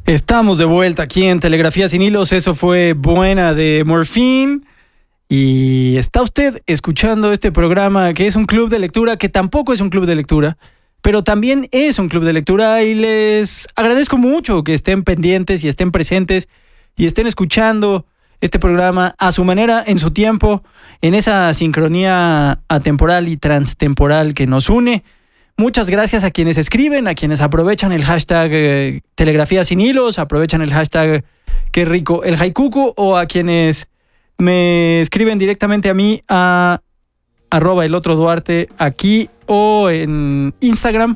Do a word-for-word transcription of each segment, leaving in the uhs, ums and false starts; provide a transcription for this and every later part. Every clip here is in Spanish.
Estamos de vuelta aquí en Telegrafía Sin Hilos. Eso fue Buena de Morphine. Y está usted escuchando este programa que es un club de lectura, que tampoco es un club de lectura, pero también es un club de lectura, y les agradezco mucho que estén pendientes y estén presentes y estén escuchando este programa a su manera, en su tiempo, en esa sincronía atemporal y transtemporal que nos une. Muchas gracias a quienes escriben, a quienes aprovechan el hashtag eh, Telegrafía Sin Hilos, aprovechan el hashtag Qué rico el Haikuku, o a quienes me escriben directamente a mí a arroba el otro Duarte aquí o en Instagram,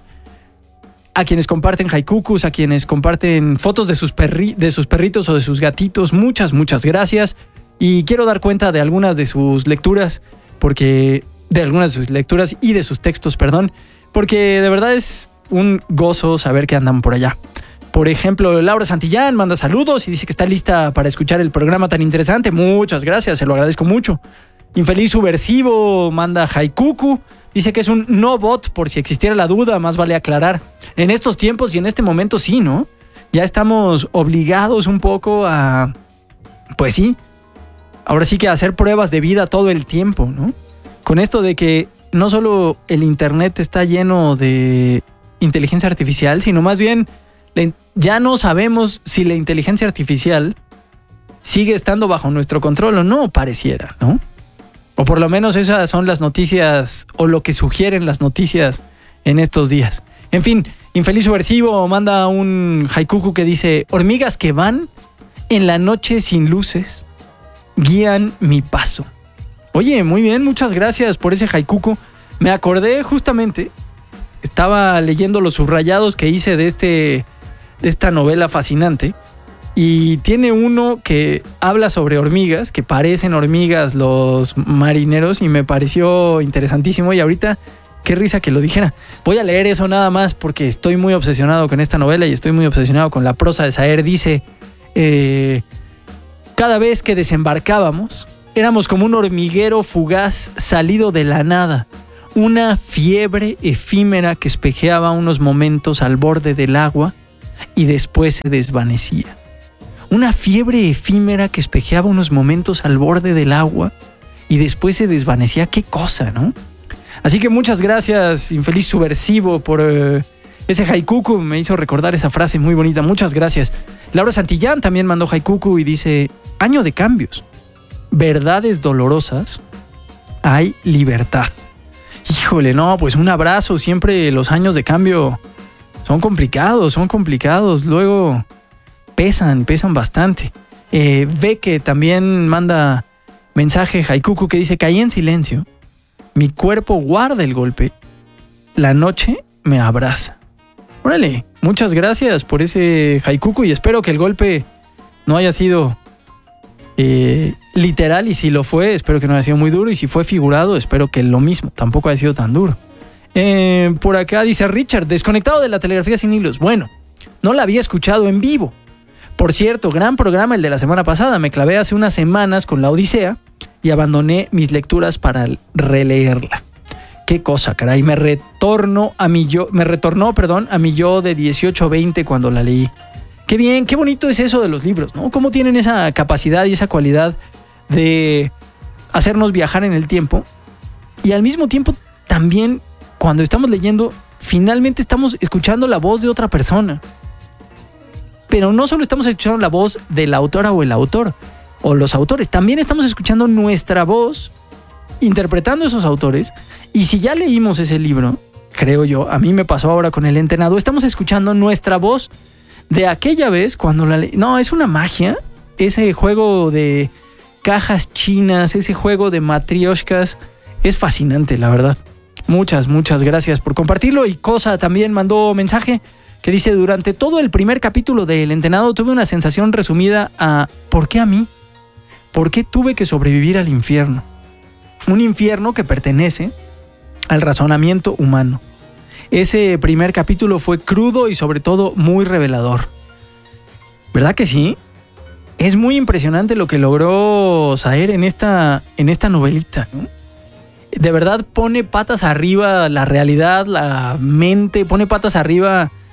a quienes comparten haikukus, a quienes comparten fotos de sus, perri- de sus perritos o de sus gatitos. Muchas, muchas gracias. Y quiero dar cuenta de algunas de sus lecturas, porque de algunas de sus lecturas y de sus textos, perdón, porque de verdad es un gozo saber que andan por allá. Por ejemplo, Laura Santillán manda saludos y dice que está lista para escuchar el programa tan interesante. Muchas gracias, se lo agradezco mucho. Infeliz Subversivo manda haikuku. Dice que es un no bot, por si existiera la duda, más vale aclarar. En estos tiempos y en este momento sí, ¿no? Ya estamos obligados un poco a... Pues sí, ahora sí que a hacer pruebas de vida todo el tiempo, ¿no? Con esto de que no solo el internet está lleno de inteligencia artificial, sino más bien ya no sabemos si la inteligencia artificial sigue estando bajo nuestro control o no, pareciera, ¿no? O por lo menos esas son las noticias, o lo que sugieren las noticias en estos días. En fin, Infeliz Subversivo manda un haikuku que dice: hormigas que van en la noche sin luces guían mi paso. Oye, muy bien, muchas gracias por ese haikuku. Me acordé justamente, estaba leyendo los subrayados que hice de, este, de esta novela fascinante, y tiene uno que habla sobre hormigas, que parecen hormigas los marineros, y me pareció interesantísimo, y ahorita qué risa que lo dijera. Voy a leer eso nada más porque estoy muy obsesionado con esta novela y estoy muy obsesionado con la prosa de Saer. Dice, eh, cada vez que desembarcábamos, éramos como un hormiguero fugaz salido de la nada, una fiebre efímera que espejeaba unos momentos al borde del agua y después se desvanecía. Una fiebre efímera que espejeaba unos momentos al borde del agua y después se desvanecía. Qué cosa, ¿no? Así que muchas gracias, Infeliz Subversivo, por uh, ese haikuku. Me hizo recordar esa frase muy bonita. Muchas gracias. Laura Santillán también mandó haikuku y dice: año de cambios, verdades dolorosas, hay libertad. Híjole, no, pues un abrazo. Siempre los años de cambio son complicados, son complicados. Luego pesan, pesan bastante. Eh, ve que también manda mensaje haikuku que dice: caí en silencio, mi cuerpo guarda el golpe, la noche me abraza. Órale, muchas gracias por ese haikuku, y espero que el golpe no haya sido eh, literal, y si lo fue, espero que no haya sido muy duro, y si fue figurado, espero que lo mismo, tampoco haya sido tan duro. Eh, por acá dice Richard: desconectado de la Telegrafía Sin Hilos. Bueno, no la había escuchado en vivo. Por cierto, gran programa el de la semana pasada. Me clavé hace unas semanas con la Odisea y abandoné mis lecturas para releerla. Qué cosa, caray. Me retorno a mi yo, me retornó, perdón, a mi yo de dieciocho veinte cuando la leí. Qué bien, qué bonito es eso de los libros, ¿no? Cómo tienen esa capacidad y esa cualidad de hacernos viajar en el tiempo, y al mismo tiempo también, cuando estamos leyendo, finalmente estamos escuchando la voz de otra persona. Pero no solo estamos escuchando la voz de la autora o el autor o los autores, también estamos escuchando nuestra voz interpretando a esos autores. Y si ya leímos ese libro, creo yo, a mí me pasó ahora con El Entrenado, estamos escuchando nuestra voz de aquella vez cuando la leí. No, es una magia ese juego de cajas chinas, ese juego de matrioshkas, es fascinante, la verdad. Muchas, muchas gracias por compartirlo. Y Cosa también mandó mensaje que dice: durante todo el primer capítulo de El Entrenado tuve una sensación resumida a ¿por qué a mí? ¿Por qué tuve que sobrevivir al infierno? Un infierno que pertenece al razonamiento humano. Ese primer capítulo fue crudo y sobre todo muy revelador. ¿Verdad que sí? Es muy impresionante lo que logró Saer en esta, en esta novelita, ¿no? De verdad pone patas arriba la realidad, la mente, pone patas arriba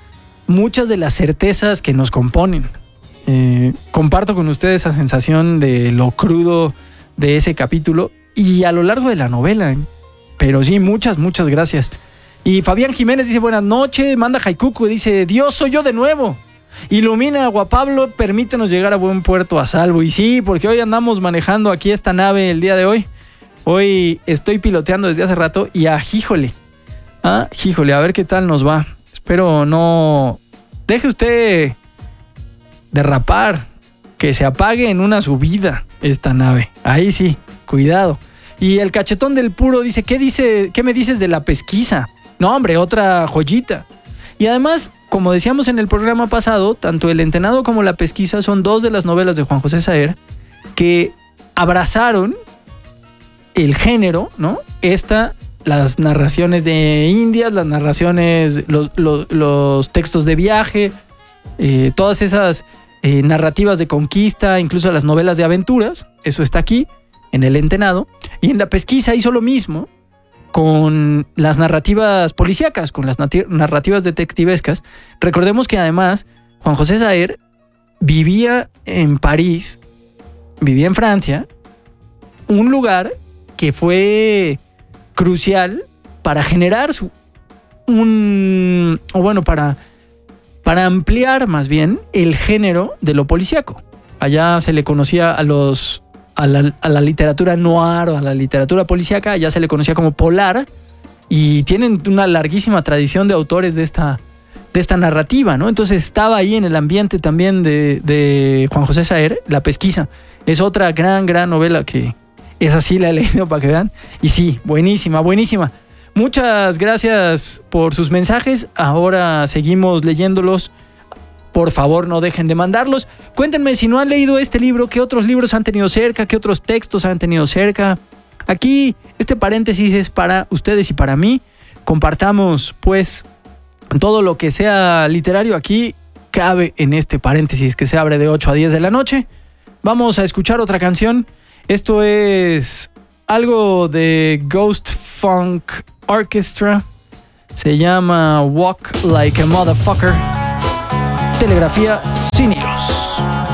muchas de las certezas que nos componen. Eh, comparto con ustedes esa sensación de lo crudo de ese capítulo y a lo largo de la novela. Pero sí, muchas, muchas gracias. Y Fabián Jiménez dice buenas noches, manda Haikuku, dice Dios soy yo de nuevo. Ilumina Agua Pablo, permítenos llegar a buen puerto a salvo. Y sí, porque hoy andamos manejando aquí esta nave el día de hoy. Hoy estoy piloteando desde hace rato y ah, híjole, ah, híjole, a ver qué tal nos va. Espero no deje usted derrapar, que se apague en una subida esta nave. Ahí sí, cuidado. Y el cachetón del puro dice, ¿qué dice, qué me dices de la pesquisa? No, hombre, otra joyita. Y además, como decíamos en el programa pasado, tanto El Entenado como La Pesquisa son dos de las novelas de Juan José Saer que abrazaron el género, ¿no? Esta, las narraciones de Indias, las narraciones, los, los, los textos de viaje, eh, todas esas eh, narrativas de conquista, incluso las novelas de aventuras, eso está aquí, en El Entenado. Y en La Pesquisa hizo lo mismo con las narrativas policíacas, con las narrativas detectivescas. Recordemos que además Juan José Saer vivía en París, vivía en Francia, un lugar que fue crucial para generar su, un, o bueno, para, para ampliar más bien el género de lo policíaco. Allá se le conocía a los A la, a la literatura noir o a la literatura policíaca, ya se le conocía como polar, y tienen una larguísima tradición de autores de esta, de esta narrativa, ¿no? Entonces estaba ahí en el ambiente también de, de Juan José Saer. La Pesquisa es otra gran, gran novela que es así, la he leído para que vean. Y sí, buenísima, buenísima. Muchas gracias por sus mensajes. Ahora seguimos leyéndolos. Por favor, no dejen de mandarlos. Cuéntenme si no han leído este libro, qué otros libros han tenido cerca, qué otros textos han tenido cerca. Aquí, este paréntesis es para ustedes y para mí. Compartamos, pues, todo lo que sea literario aquí cabe en este paréntesis que se abre de ocho a diez de la noche. Vamos a escuchar otra canción. Esto es algo de Ghost Funk Orchestra. Se llama Walk Like a Motherfucker. Telegrafía sin hilos.